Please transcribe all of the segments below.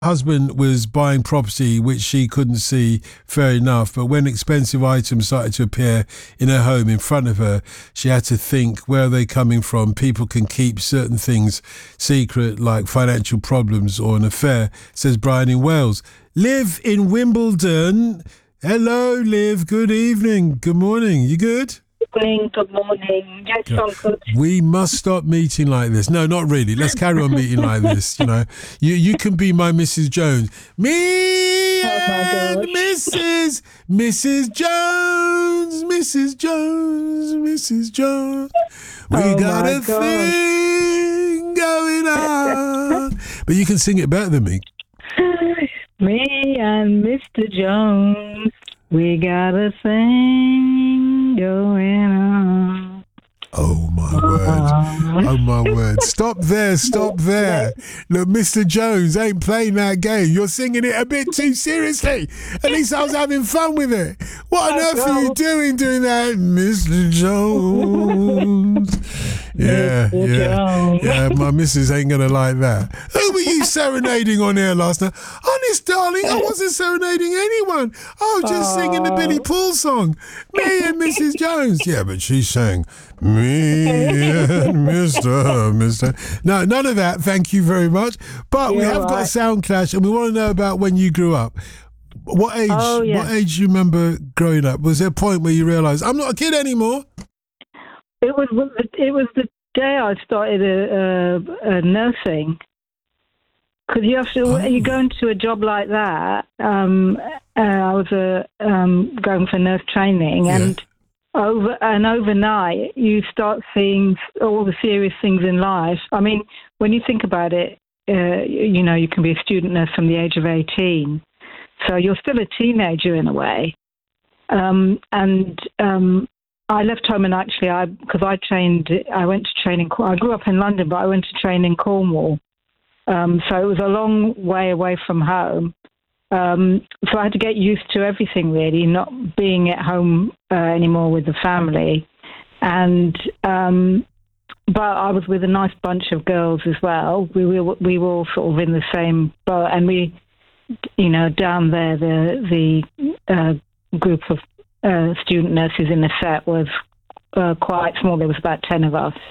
husband was buying property which she couldn't see, fair enough, but when expensive items started to appear in her home in front of her, she had to think, where are they coming from? People can keep certain things secret, like financial problems or an affair, says Brian in Wales. Liv in Wimbledon. Hello, Liv. Good evening. Good morning. You good? Good morning. Yes, I'm good. We must stop meeting like this. No, not really. Let's carry on meeting like this. You know, you can be my Mrs. Jones. Me and Mrs. Jones, Mrs. Jones, Mrs. Jones. We got a thing going on. But you can sing it better than me. Me and Mr. Jones, we got a thing going on. Oh, my word. Oh, my word. Stop there. Look, Mr. Jones ain't playing that game. You're singing it a bit too seriously. At least I was having fun with it. What on earth are you doing that, Mr. Jones? Yeah. My missus ain't going to like that. Who were you serenading on air last night? Honest, darling, I wasn't serenading anyone. I was just singing the Billy Paul song. Me and Mrs. Jones. Yeah, but she sang... Me and Mr. No, none of that. Thank you very much. But we have got a sound clash, and we want to know about when you grew up. What age? What age do you remember growing up? Was there a point where you realised I'm not a kid anymore? It was the day I started nursing. Because you go into a job like that. I was going for nurse training, and overnight you start seeing all the serious things in life. I mean, when you think about it, you can be a student nurse from the age of 18, so you're still a teenager in a way. I left home, and actually, because I went to train in. I grew up in London, but I went to train in Cornwall, so it was a long way away from home. So I had to get used to everything, really, not being at home anymore with the family. And but I was with a nice bunch of girls as well. We were all sort of in the same boat, and we, down there, the group of student nurses in the set was quite small. There was about 10 of us.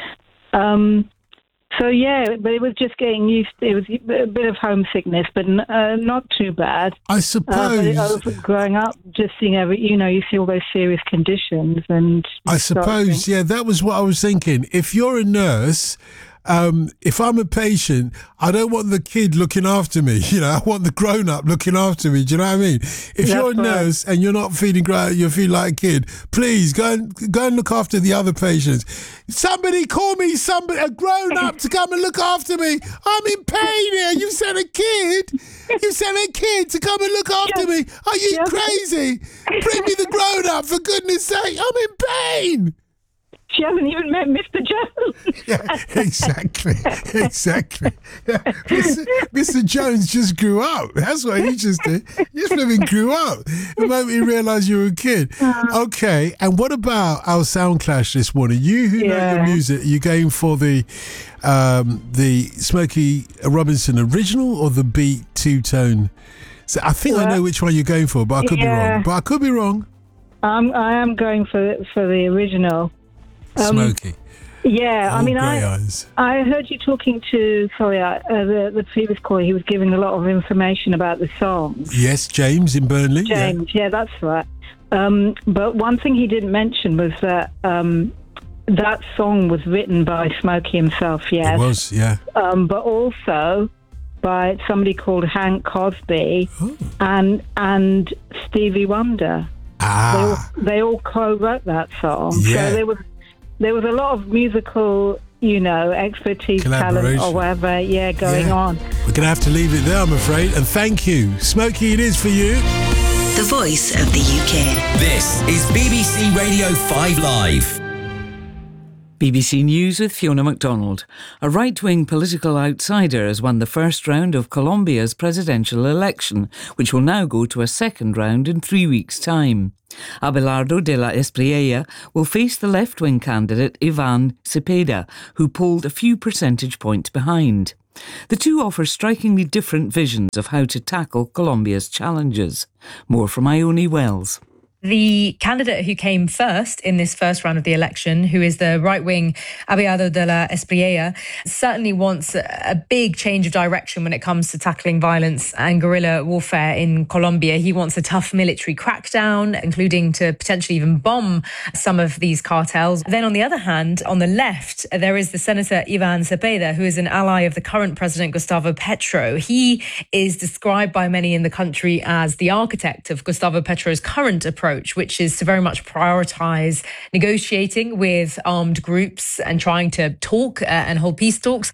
So, but it was just getting used to it. Was a bit of homesickness, but not too bad. I suppose. Growing up, just seeing you see all those serious conditions. And I suppose, that was what I was thinking. If you're a nurse, if I'm a patient, I don't want the kid looking after me. I want the grown-up looking after me. Do you know what I mean? If you're a nurse and you're not feeling great, you feel like a kid, please go and look after the other patients. Somebody call me a grown-up to come and look after me. I'm in pain here. You sent a kid. You sent a kid to come and look after me. Are you crazy? Bring me the grown-up, for goodness sake. I'm in pain. She hasn't even met Mr. Jones. Yeah, exactly. Yeah. Mr. Jones just grew up. That's what he just did. He just living grew up. The moment he realised you were a kid. Okay, and what about our sound clash this morning? You who know your music, are you going for the Smokey Robinson original or the beat two-tone? So I think I know which one you're going for, but I could be wrong. I am going for the original. Smokey. I heard you talking to the previous caller. He was giving a lot of information about the songs. Yes, James in Burnley. That's right. But one thing he didn't mention was that that song was written by Smokey himself. Yes, it was. Yeah. But also by somebody called Hank Crosby and Stevie Wonder. They all co-wrote that song. Yeah. So there was a lot of musical, expertise, talent or whatever, going on. We're going to have to leave it there, I'm afraid. And thank you. Smokey, it is for you. The voice of the UK. This is BBC Radio 5 Live. BBC News with Fiona MacDonald. A right-wing political outsider has won the first round of Colombia's presidential election, which will now go to a second round in 3 weeks' time. Abelardo de la Espriella will face the left-wing candidate Ivan Cepeda, who polled a few percentage points behind. The two offer strikingly different visions of how to tackle Colombia's challenges. More from Ione Wells. The candidate who came first in this first round of the election, who is the right-wing Abelardo de la Espriella, certainly wants a big change of direction when it comes to tackling violence and guerrilla warfare in Colombia. He wants a tough military crackdown, including to potentially even bomb some of these cartels. Then on the other hand, on the left, there is the Senator Ivan Cepeda, who is an ally of the current president, Gustavo Petro. He is described by many in the country as the architect of Gustavo Petro's current approach, which is to very much prioritise negotiating with armed groups and trying to talk and hold peace talks.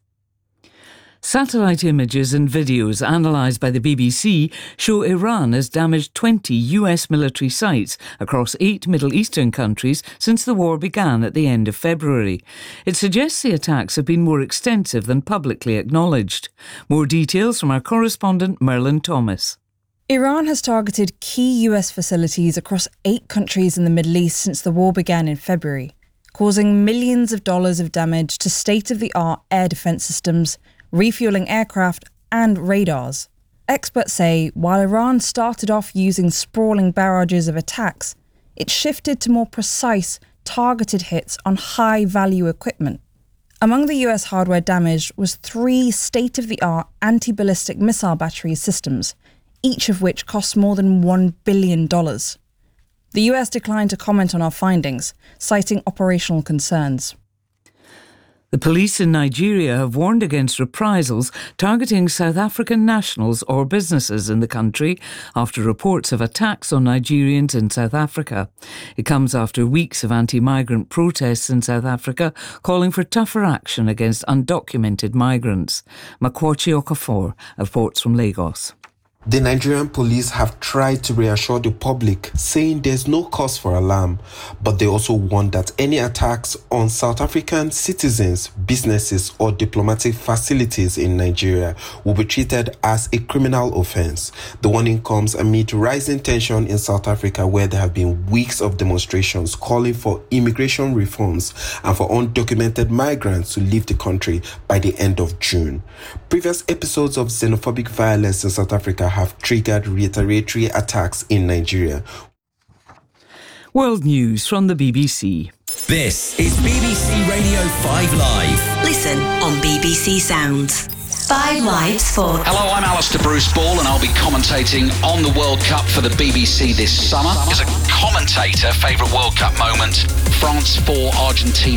Satellite images and videos analysed by the BBC show Iran has damaged 20 US military sites across 8 Middle Eastern countries since the war began at the end of February. It suggests the attacks have been more extensive than publicly acknowledged. More details from our correspondent Merlin Thomas. Iran has targeted key US facilities across 8 countries in the Middle East since the war began in February, causing millions of dollars of damage to state-of-the-art air defence systems, refuelling aircraft and radars. Experts say while Iran started off using sprawling barrages of attacks, it shifted to more precise, targeted hits on high-value equipment. Among the US hardware damaged was 3 state-of-the-art anti-ballistic missile battery systems, each of which costs more than $1 billion. The US declined to comment on our findings, citing operational concerns. The police in Nigeria have warned against reprisals targeting South African nationals or businesses in the country after reports of attacks on Nigerians in South Africa. It comes after weeks of anti-migrant protests in South Africa calling for tougher action against undocumented migrants. Makwachi Okafor reports from Lagos. The Nigerian police have tried to reassure the public, saying there's no cause for alarm, but they also warn that any attacks on South African citizens, businesses or diplomatic facilities in Nigeria will be treated as a criminal offense. The warning comes amid rising tension in South Africa, where there have been weeks of demonstrations calling for immigration reforms and for undocumented migrants to leave the country by the end of June. Previous episodes of xenophobic violence in South Africa have triggered retaliatory attacks in Nigeria. World News from the BBC. This is BBC Radio 5 Live. Listen on BBC Sounds. 5 Lives for... Hello, I'm Alistair Bruce Ball and I'll be commentating on the World Cup for the BBC this summer. As a commentator, favourite World Cup moment, France 4, Argentina